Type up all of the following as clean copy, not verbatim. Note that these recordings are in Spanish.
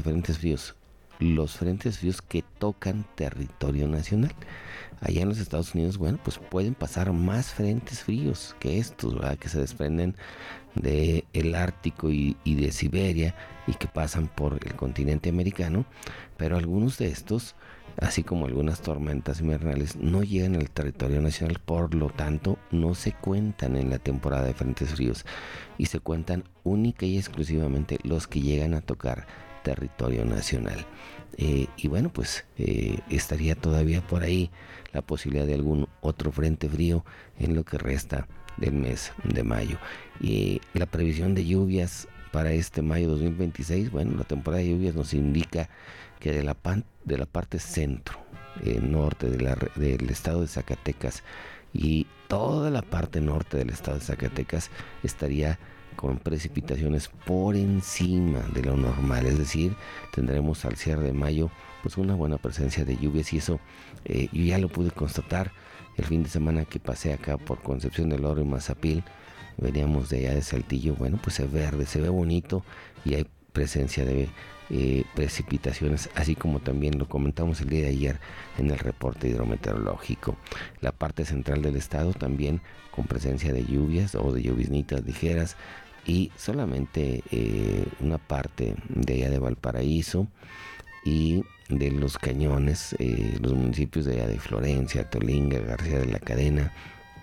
frentes fríos, los frentes fríos que tocan territorio nacional. Allá en los Estados Unidos, bueno, pues pueden pasar más frentes fríos que estos, ¿verdad? Que se desprenden del Ártico y de Siberia y que pasan por el continente americano, pero algunos de estos, así como algunas tormentas invernales, no llegan al territorio nacional, por lo tanto no se cuentan en la temporada de frentes fríos y se cuentan única y exclusivamente los que llegan a tocar territorio nacional. Y bueno, pues estaría todavía por ahí la posibilidad de algún otro frente frío en lo que resta del mes de mayo. Y la previsión de lluvias para este mayo 2026, bueno, la temporada de lluvias nos indica que de la parte centro, norte del estado de Zacatecas y toda la parte norte del estado de Zacatecas estaría con precipitaciones por encima de lo normal, es decir, tendremos al cierre de mayo pues una buena presencia de lluvias, y eso yo ya lo pude constatar el fin de semana que pasé acá por Concepción del Oro y Mazapil. Veníamos de allá de Saltillo, bueno, pues es verde, se ve bonito y hay presencia de precipitaciones, así como también lo comentamos el día de ayer en el reporte hidrometeorológico. La parte central del estado también con presencia de lluvias o de lloviznitas ligeras, y solamente una parte de allá de Valparaíso y de los Cañones, los municipios de allá de Florencia, Tolinga, García de la Cadena,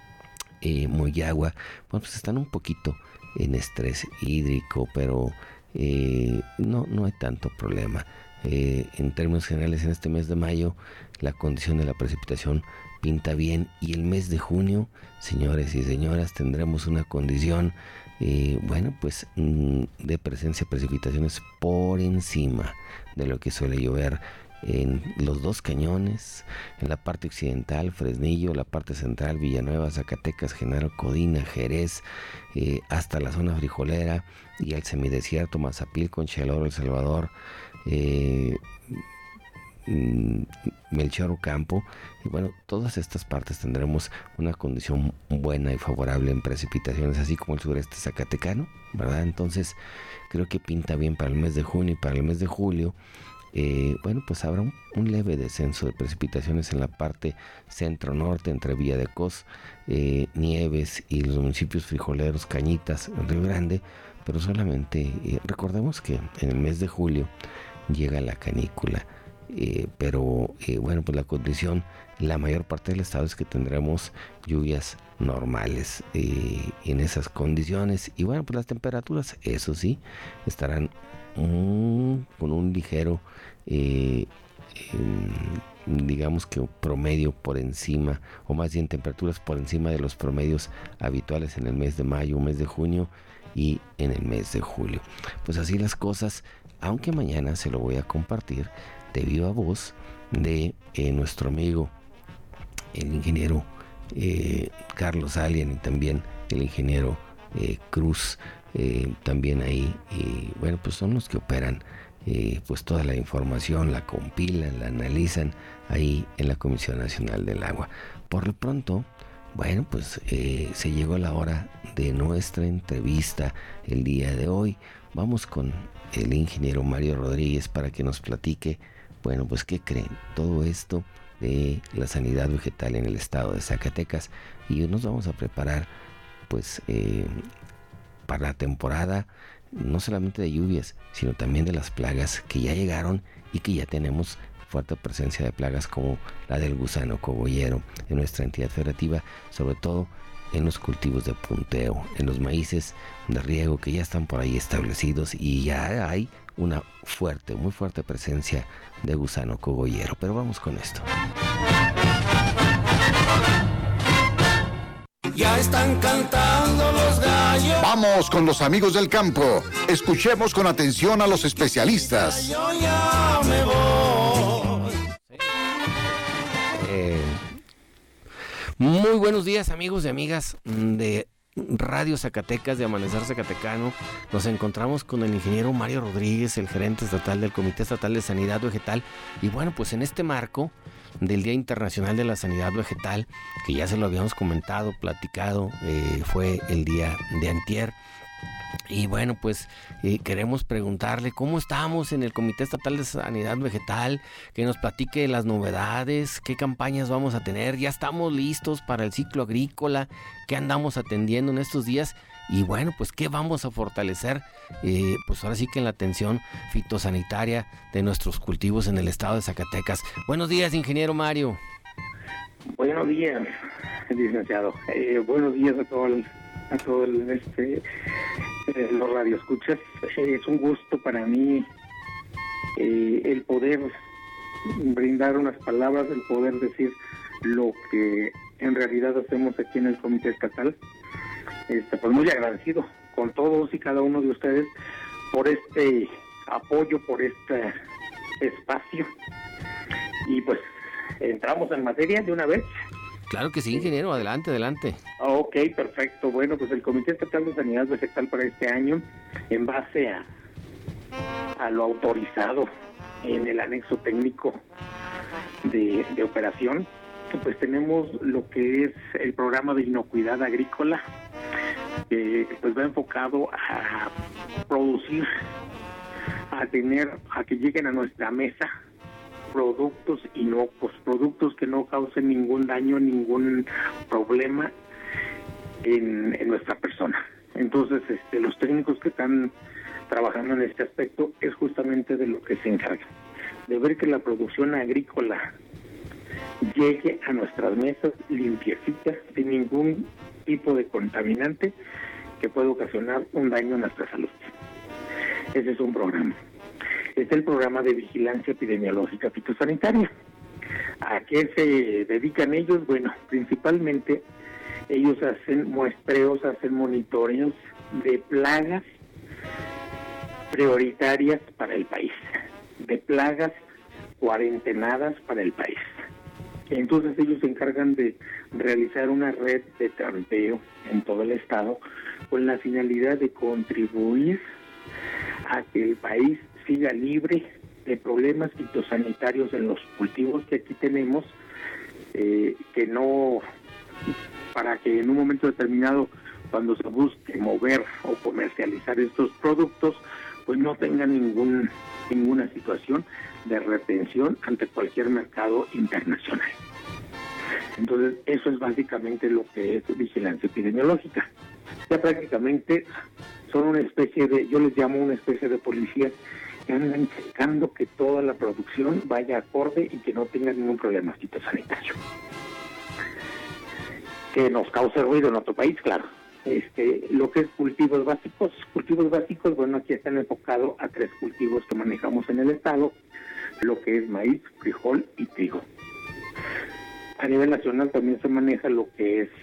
Moyagua, bueno, pues están un poquito en estrés hídrico, pero no hay tanto problema. En términos generales, en este mes de mayo la condición de la precipitación pinta bien, y el mes de junio, señores y señoras, tendremos una condición bueno, pues de presencia de precipitaciones por encima de lo que suele llover en los dos Cañones, en la parte occidental, Fresnillo, la parte central, Villanueva, Zacatecas, Genaro, Codina, Jerez, hasta la zona frijolera y el semidesierto, Mazapil, Concha del Oro, El Salvador, Melchor Ocampo, y bueno, todas estas partes tendremos una condición buena y favorable en precipitaciones, así como el sureste zacatecano, ¿verdad? Entonces creo que pinta bien para el mes de junio y para el mes de julio. Bueno, pues habrá un leve descenso de precipitaciones en la parte centro-norte, entre Villa de Cos, Nieves y los municipios frijoleros, Cañitas, Río Grande, pero solamente recordemos que en el mes de julio llega la canícula. Pero bueno, pues la condición, la mayor parte del estado es que tendremos lluvias normales en esas condiciones, y bueno, pues las temperaturas, eso sí, estarán con un ligero digamos que promedio por encima, o más bien temperaturas por encima de los promedios habituales en el mes de mayo, mes de junio y en el mes de julio. Pues así las cosas, aunque mañana se lo voy a compartir de viva voz de nuestro amigo el ingeniero Carlos Alien, y también el ingeniero Cruz, también ahí, bueno, pues son los que operan pues toda la información, la compilan, la analizan ahí en la Comisión Nacional del Agua. Por lo pronto, bueno, pues se llegó la hora de nuestra entrevista el día de hoy. Vamos con el ingeniero Mario Rodríguez para que nos platique, bueno, pues qué creen todo esto de la sanidad vegetal en el estado de Zacatecas, y nos vamos a preparar pues para la temporada no solamente de lluvias, sino también de las plagas que ya llegaron y que ya tenemos fuerte presencia de plagas como la del gusano cogollero en nuestra entidad federativa, sobre todo en los cultivos de punteo, en los maíces de riego que ya están por ahí establecidos, y ya hay una fuerte, muy fuerte presencia de gusano cogollero. Pero vamos con esto. Ya están cantando los gallos. Vamos con los amigos del campo. Escuchemos con atención a los especialistas. Yo ya me voy. Muy buenos días, amigos y amigas de Radio Zacatecas, de Amanecer Zacatecano. Nos encontramos con el ingeniero Mario Rodríguez, el gerente estatal del Comité Estatal de Sanidad Vegetal. Y bueno, pues en este marco del Día Internacional de la Sanidad Vegetal, que ya se lo habíamos comentado, platicado, fue el día de antier. Y bueno, pues queremos preguntarle cómo estamos en el Comité Estatal de Sanidad Vegetal, que nos platique las novedades, qué campañas vamos a tener, ya estamos listos para el ciclo agrícola, qué andamos atendiendo en estos días y bueno, pues qué vamos a fortalecer, pues ahora sí que en la atención fitosanitaria de nuestros cultivos en el estado de Zacatecas. Buenos días, ingeniero Mario. Buenos días, licenciado. Buenos días a todos los radioescuchas. Es un gusto para mí el poder brindar unas palabras, el poder decir lo que en realidad hacemos aquí en el Comité Estatal. Pues muy agradecido con todos y cada uno de ustedes por este apoyo, por este espacio. Y pues entramos en materia de una vez. Claro que sí, ingeniero, adelante. Ok, perfecto. Bueno, pues el Comité Estatal de Sanidad Vegetal para este año, en base a lo autorizado en el anexo técnico de operación, pues tenemos lo que es el programa de inocuidad agrícola, que pues va enfocado a producir, a que lleguen a nuestra mesa productos inocuos, productos que no causen ningún daño, ningún problema en nuestra persona. Entonces, los técnicos que están trabajando en este aspecto es justamente de lo que se encargan, de ver que la producción agrícola llegue a nuestras mesas limpiecita, sin ningún tipo de contaminante que pueda ocasionar un daño a nuestra salud. Ese es un programa. Es el programa de vigilancia epidemiológica fitosanitaria. ¿A qué se dedican ellos? Bueno, principalmente ellos hacen muestreos, hacen monitoreos de plagas prioritarias para el país, de plagas cuarentenadas para el país. Entonces ellos se encargan de realizar una red de trampeo en todo el estado con la finalidad de contribuir a que el país siga libre de problemas fitosanitarios en los cultivos que aquí tenemos, para que en un momento determinado, cuando se busque mover o comercializar estos productos, pues no tengan ninguna situación de retención ante cualquier mercado internacional. Entonces, eso es básicamente lo que es vigilancia epidemiológica. Ya prácticamente son una especie de, yo les llamo una especie de policías que andan checando que toda la producción vaya acorde y que no tenga ningún problema fitosanitario que nos cause ruido en otro país, claro. Lo que es cultivos básicos, bueno, aquí están enfocados a 3 cultivos que manejamos en el estado, lo que es maíz, frijol y trigo. A nivel nacional también se maneja lo que es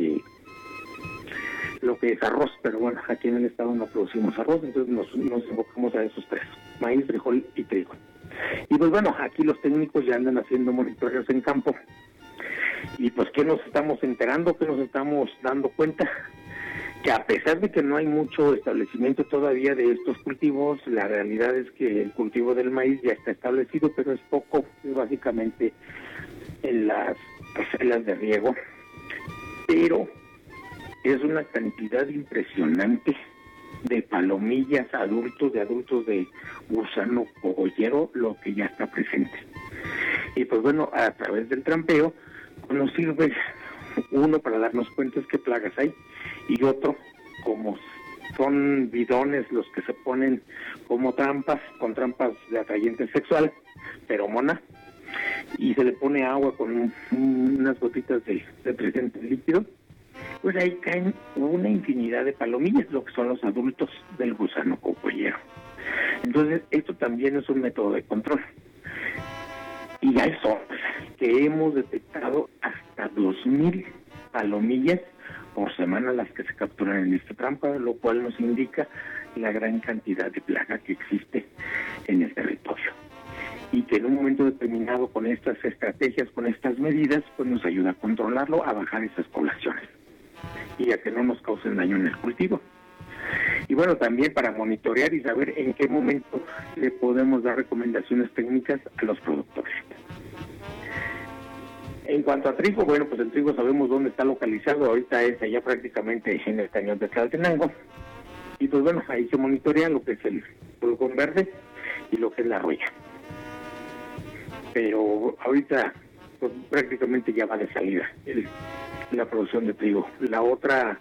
arroz, pero bueno, aquí en el estado no producimos arroz, entonces nos enfocamos a esos 3, maíz, frijol y trigo. Y pues bueno, aquí los técnicos ya andan haciendo monitoreos en campo. Y pues, ¿qué nos estamos enterando? ¿Qué nos estamos dando cuenta? Que a pesar de que no hay mucho establecimiento todavía de estos cultivos, la realidad es que el cultivo del maíz ya está establecido, pero es poco, es básicamente en las parcelas de riego. Pero es una cantidad impresionante de palomillas adultos de gusano cogollero, lo que ya está presente. Y pues bueno, a través del trampeo, nos sirve uno para darnos cuenta qué plagas hay, y otro, como son bidones los que se ponen como trampas, con trampas de atrayente sexual, feromona, y se le pone agua con unas gotitas de detergente líquido, pues ahí caen una infinidad de palomillas, lo que son los adultos del gusano cogollero. Entonces, esto también es un método de control. Y hay zonas que hemos detectado hasta 2,000 palomillas por semana las que se capturan en esta trampa, lo cual nos indica la gran cantidad de plaga que existe en el territorio. Y que en un momento determinado, con estas estrategias, con estas medidas, pues nos ayuda a controlarlo, a bajar esas poblaciones y a que no nos causen daño en el cultivo. Y bueno, también para monitorear y saber en qué momento le podemos dar recomendaciones técnicas a los productores. En cuanto a trigo, bueno, pues el trigo sabemos dónde está localizado, ahorita es allá prácticamente en el cañón de Tlaltenango, Y pues bueno, ahí se monitorea lo que es el pulgón verde y lo que es la roya. Pero ahorita pues, prácticamente ya va de salida la producción de trigo. La otra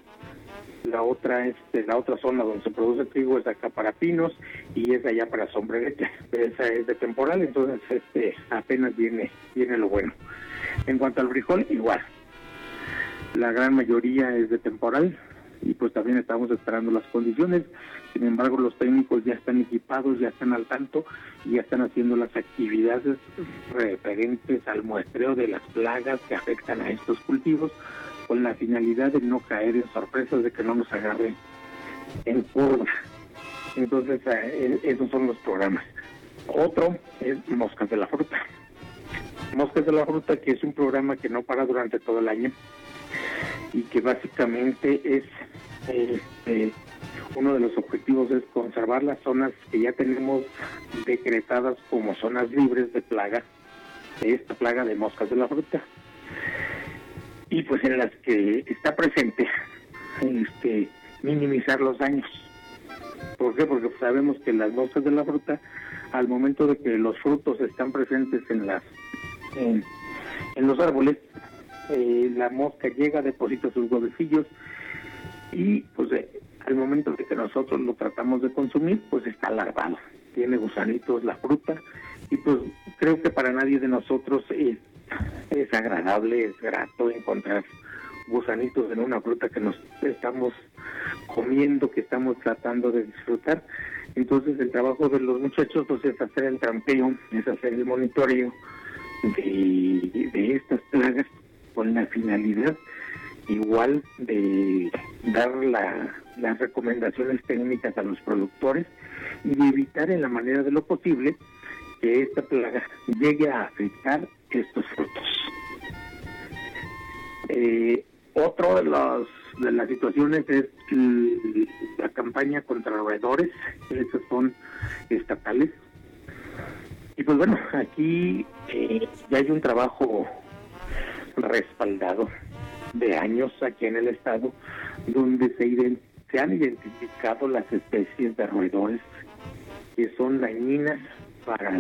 zona donde se produce trigo es acá para pinos y es allá para sombrerete. Esa es de temporal, entonces apenas viene lo bueno. En cuanto al frijol, igual. La gran mayoría es de temporal y pues también estamos esperando las condiciones. Sin embargo, los técnicos ya están equipados, ya están al tanto y ya están haciendo las actividades referentes al muestreo de las plagas que afectan a estos cultivos, con la finalidad de no caer en sorpresas, de que no nos agarren en curva. Entonces, esos son los programas. Otro es Moscas de la Fruta. Moscas de la Fruta, que es un programa que no para durante todo el año y que básicamente es uno de los objetivos es conservar las zonas que ya tenemos decretadas como zonas libres de plaga, de esta plaga de moscas de la fruta, y pues en las que está presente minimizar los daños. ¿Por qué? Porque sabemos que las moscas de la fruta, al momento de que los frutos están presentes en los árboles, la mosca llega, deposita sus huevecillos y pues al momento de que nosotros lo tratamos de consumir, pues está larvado, tiene gusanitos la fruta y pues creo que para nadie de nosotros es agradable, es grato encontrar gusanitos en una fruta que nos estamos comiendo, que estamos tratando de disfrutar. Entonces el trabajo de los muchachos pues es hacer el trampeo, es hacer el monitoreo de estas plagas, con la finalidad igual de dar las recomendaciones técnicas a los productores y de evitar en la manera de lo posible que esta plaga llegue a afectar estos frutos. Otro de las situaciones es la campaña contra roedores, esas son estatales. Y pues bueno, aquí ya hay un trabajo respaldado de años aquí en el estado, donde se han identificado las especies de roedores que son dañinas para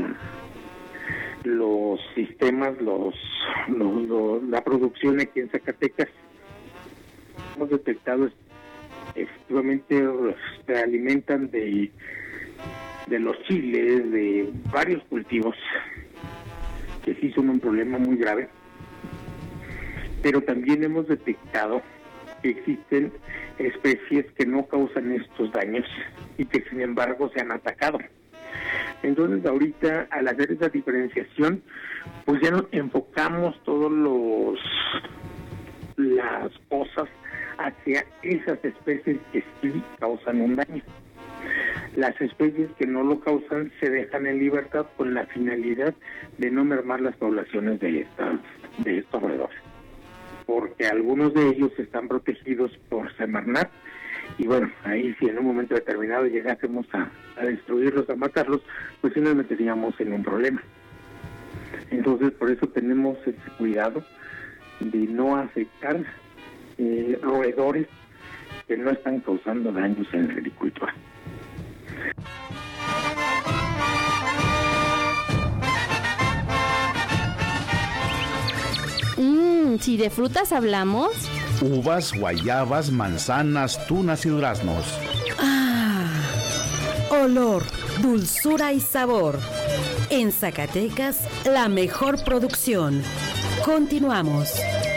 los sistemas, la producción aquí en Zacatecas. Hemos detectado efectivamente se alimentan de los chiles, de varios cultivos que sí son un problema muy grave. Pero también hemos detectado que existen especies que no causan estos daños y que sin embargo se han atacado. Entonces ahorita al hacer esa diferenciación, pues ya nos enfocamos las cosas hacia esas especies que sí causan un daño. Las especies que no lo causan se dejan en libertad con la finalidad de no mermar las poblaciones de estos roedores, porque algunos de ellos están protegidos por Semarnat y bueno, ahí si en un momento determinado llegásemos a destruirlos, a matarlos, pues sí nos meteríamos en un problema. Entonces por eso tenemos ese cuidado de no afectar roedores que no están causando daños en la agricultura. Si de frutas hablamos, uvas, guayabas, manzanas, tunas y duraznos. Olor, dulzura y sabor. En Zacatecas, la mejor producción. Continuamos.